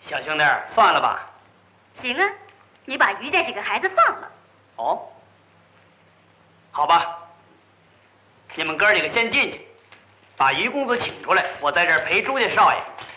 小兄弟，算了吧。 行啊，你把于家几个孩子放了。 哦，好吧，你们哥几个先进去，把于公子请出来，我在这儿陪朱家少爷